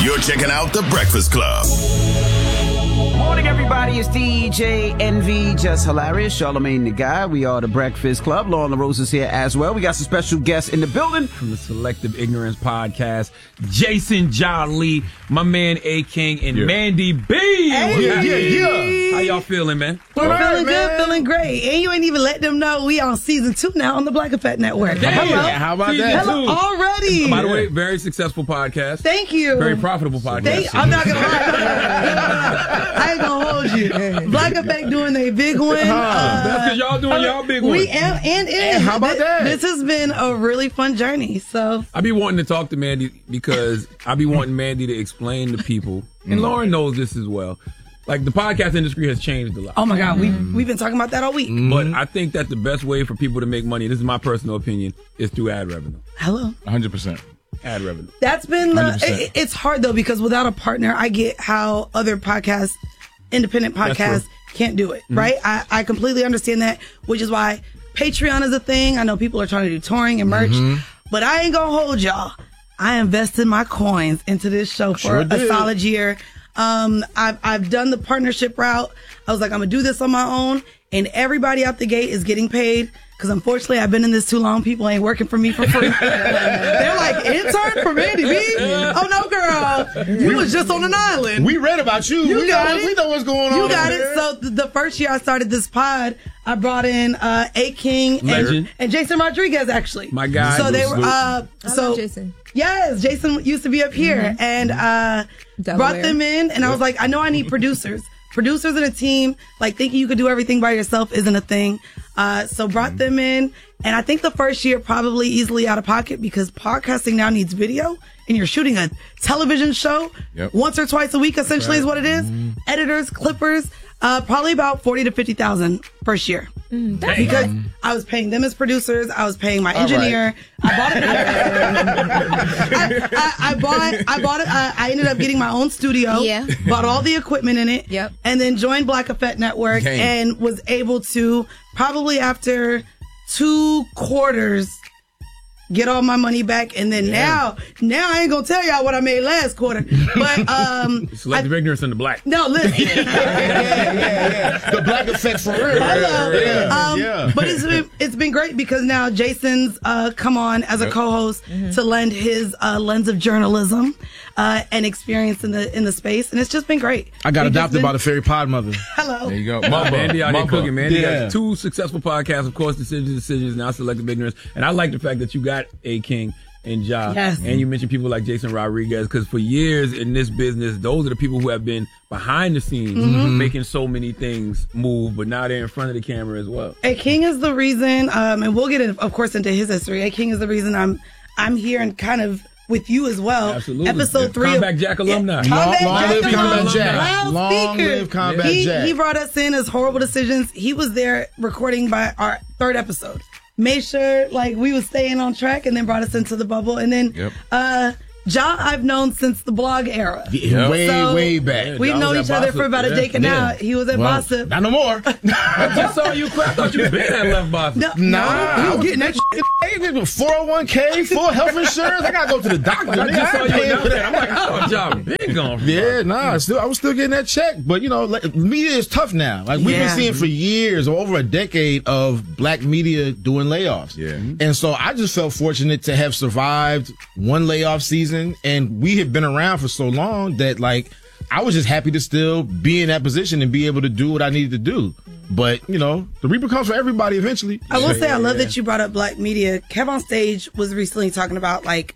You're checking out The Breakfast Club. Morning, everybody. It's DJ NV, Just Hilarious, Charlamagne the Guy. We are The Breakfast Club. Lauren LaRose is here as well. We got some special guests in the building. From the Selective Ignorance Podcast, Jason Jolly, my man A. King, and Mandy B. Yeah. How y'all feeling, man? We're feeling good, feeling great. And you ain't even let them know we on season 2 now on the Black Effect Network. How about that? Hello, already. By the way, very successful podcast. Thank you. Very profitable podcast. I'm not going to lie. I ain't going to hold you. Black Effect doing a big one. That's because y'all doing y'all big one. How about that? This has been a really fun journey. So I be wanting to talk to Mandy because I be wanting Mandy to explain to people, and Lauren knows this as well. Like, the podcast industry has changed a lot. Oh my God, we've been talking about that all week. But I think that the best way for people to make money, this is my personal opinion, is through ad revenue. Hello. 100%. Ad revenue. That's been it's hard though, because without a partner, I get how other podcasts, independent podcasts, can't do it, right? I completely understand that, which is why Patreon is a thing. I know people are trying to do touring and merch, but I ain't gonna hold y'all. I invested my coins into this show for a solid year. I've done the partnership route. I was like, I'm gonna do this on my own, and everybody out the gate is getting paid. Because unfortunately, I've been in this too long. People ain't working for me for free. They're like, intern for Mandy B? Oh, no, girl. You was just on an island. We read about you. We know what's going on. You got it. So the first year I started this pod, I brought in A. King and Jason Rodriguez, actually. My guy. So they were... I love Jason. Yes, Jason used to be up here. And brought them in. And I was like, I know I need producers. Producers in a team, like thinking you could do everything by yourself isn't a thing. So brought them in. And I think the first year probably easily out of pocket because podcasting now needs video and you're shooting a television show once or twice a week, essentially is what it is. Editors, clippers, probably about 40 to 50,000 first year. Because I was paying them as producers. I was paying my engineer. I bought it. I ended up getting my own studio. Yeah. Bought all the equipment in it. Yep. And then joined Black Effect Network and was able to probably after 2 quarters get all my money back, and then now I ain't gonna tell y'all what I made last quarter. But Selective Ignorance in the black. No, listen. The Black Effect for real. But it's been great because now Jason's come on as a co-host to lend his lens of journalism and experience in the space, and it's just been great. I got adopted by the fairy pod mother. Hello. There you go. Mandy out here cooking, man. He got 2 successful podcasts, of course, Decisions, now Selective Ignorance. And I like the fact that you got A. King and Ja. Yes. And you mentioned people like Jason Rodriguez, because for years in this business, those are the people who have been behind the scenes making so many things move, but now they're in front of the camera as well. A. King is the reason, and we'll get, of course, into his history. A. King is the reason I'm here and kind of with you as well. Absolutely. Episode 3 Combat Jack alumni. Long live Combat Jack. Long live Combat Jack. He brought us in as Horrible Decisions. He was there recording by our 3rd episode. Made sure like we was staying on track, and then brought us into the bubble. And then Ja I've known since the blog era. Way back. We've known each other for about a decade now. He was at Bossip. Not no more. I just saw you cry. I thought you been at left Bossip. Nah. You was getting that shit. 401k, full health insurance. I gotta go to the doctor. I just saw you announcement. I'm like, I thought y'all been gone. I was still getting that check. But, you know, media is tough now. Like, we've been seeing for years, or over a decade, of black media doing layoffs. Yeah. And so I just felt fortunate to have survived one layoff season. And we had been around for so long that, like, I was just happy to still be in that position and be able to do what I needed to do. But, you know, the reaper comes for everybody eventually. I will say I love that you brought up black media. Kev on Stage was recently talking about, like,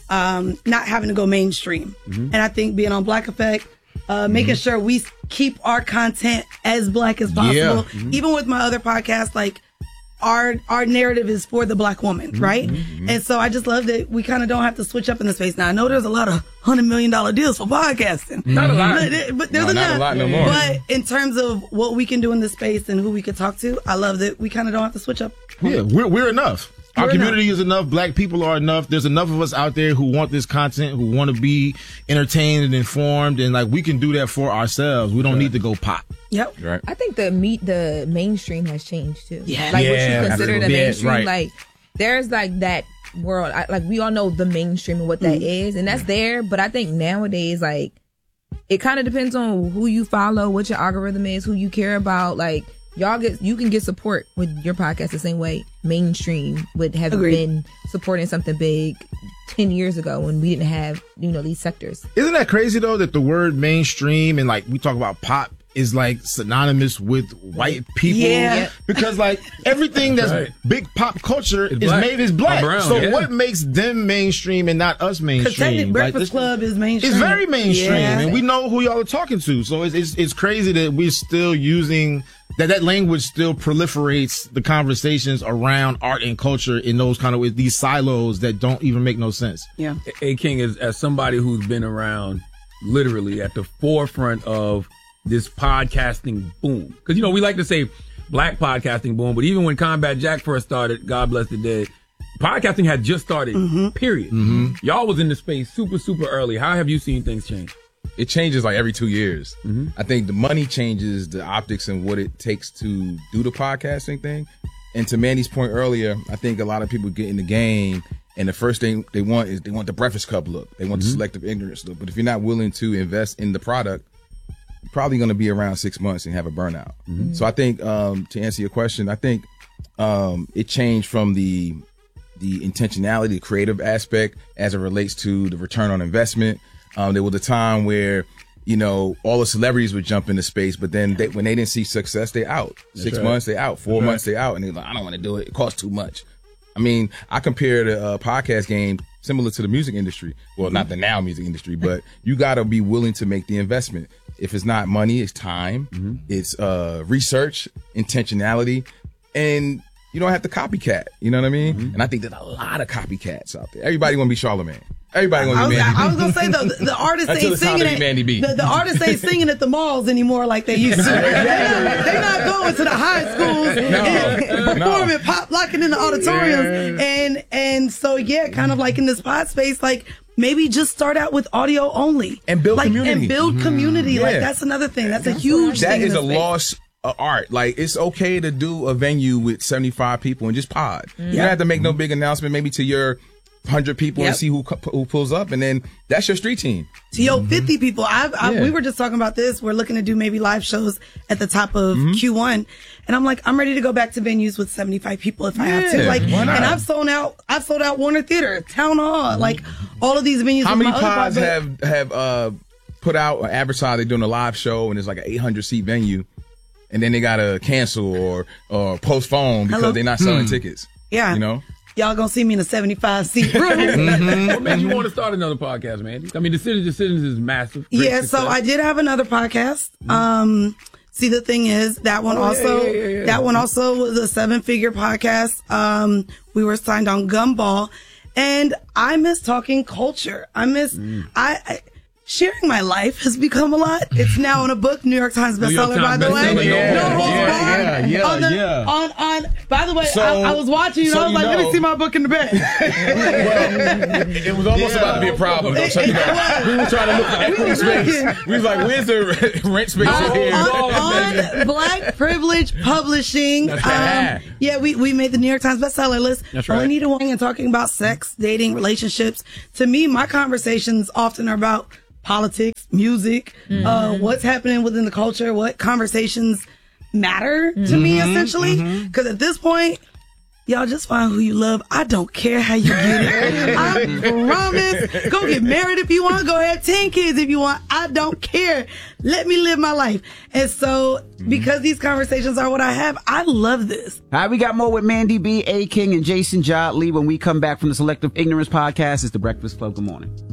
not having to go mainstream. And I think being on Black Effect, making sure we keep our content as black as possible. Even with my other podcasts, like, our narrative is for the black woman, right? And so I just love that we kind of don't have to switch up in the space. Now, I know there's a lot of $100 million deals for podcasting. Not a lot. But there's not a lot no more. But in terms of what we can do in this space and who we could talk to, I love that we kind of don't have to switch up. Yeah, we're enough. Our community is enough. Black people are enough. There's enough of us out there who want this content, who want to be entertained and informed, and like we can do that for ourselves. We don't need to go pop. Yep. Right. I think the mainstream has changed too. Yeah. Like what you consider the mainstream. Right. Like there's like that world, like we all know the mainstream and what that is, and that's there. But I think nowadays, like, it kind of depends on who you follow, what your algorithm is, who you care about. Like, you can get support with your podcast the same way mainstream would have been supporting something big 10 years ago when we didn't have, these sectors. Isn't that crazy though, that the word mainstream and like we talk about pop is like synonymous with white people? Yeah. Because like everything that's big pop culture is black. Brown, so what makes them mainstream and not us mainstream? Because technically Breakfast Club is mainstream. It's very mainstream, yeah. and we know who y'all are talking to. So it's crazy that we're still using that language still proliferates the conversations around art and culture in those kind of ways, these silos that don't even make no sense. Yeah. A King, is as somebody who's been around literally at the forefront of this podcasting boom. Because, we like to say black podcasting boom, but even when Combat Jack first started, God bless the dead, podcasting had just started, period. Y'all was in the space super, super early. How have you seen things change? It changes like every 2 years. I think the money changes the optics and what it takes to do the podcasting thing. And to Mandy's point earlier, I think a lot of people get in the game and the first thing they want is they want the Breakfast Club look. They want the selective ignorance look. But if you're not willing to invest in the product, you're probably going to be around 6 months and have a burnout. So I think, to answer your question, I think it changed from the intentionality, the creative aspect as it relates to the return on investment. There was a time where, all the celebrities would jump into space, but then when they didn't see success, they out. 6 months, they out. 4 months, they out. And they're like, I don't want to do it. It costs too much. I mean, I compare the podcast game similar to the music industry. Well, not the now music industry, but you got to be willing to make the investment. If it's not money, it's time. It's research, intentionality, and you don't have to copycat. You know what I mean? And I think there's a lot of copycats out there. Everybody want to be Charlamagne. Everybody want to be Mandy B. I was going to say, though, the artists ain't singing it. Mandy B. The artists ain't singing at the malls anymore like they used to. They're not going to the high schools and performing, pop locking in the auditoriums. And so, kind of like in this pod space, like, maybe just start out with audio only. And build community. And build community. Like, that's another thing. That's a huge thing. That is a space. lost art. Like, it's okay to do a venue with 75 people and just pod. You don't have to make no big announcement, maybe to your 100 people and see who pulls up, and then that's your street team. To your 50 people. We were just talking about this. We're looking to do maybe live shows at the top of Q1. And I'm like, I'm ready to go back to venues with 75 people if I have to. Like, and I've sold out Warner Theater, Town Hall, like all of these venues. How many pods have put out or advertised they're doing a live show and it's like an 800 seat venue, and then they gotta cancel or postpone because they're not selling tickets? Yeah. Y'all gonna see me in a 75-seat room. What made you want to start another podcast, man? I mean, Decisions is massive. So I did have another podcast. See, the thing is, that one that one also was a 7-figure podcast. We were signed on Gumball, and I miss talking culture. I miss sharing my life has become a lot. It's now in a book, New York Times bestseller, by the way. By the way, I was watching you, and I was like, let me see my book in the bed. It was almost about to be a problem. We were trying to look for equity space. We was like, where's the rent space here? On Black Privilege Publishing. We made the New York Times bestseller list. That's right. Anita Wang and talking about sex, dating, relationships. To me, my conversations often are about politics, music, what's happening within the culture, what conversations matter to me, essentially. Because at this point, y'all just find who you love. I don't care how you get it. I promise. Go get married if you want. Go have 10 kids if you want. I don't care. Let me live my life. And so, because these conversations are what I have, I love this. All right, we got more with Mandy B, A King, and Jason Jot Lee when we come back from the Selective Ignorance Podcast. It's The Breakfast Club. Good morning.